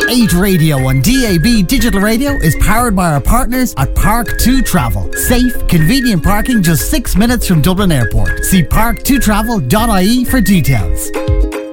8 Radio and DAB Digital Radio is powered by our partners at Park2 Travel. Safe, convenient parking just 6 minutes from Dublin Airport. See park2travel.ie for details.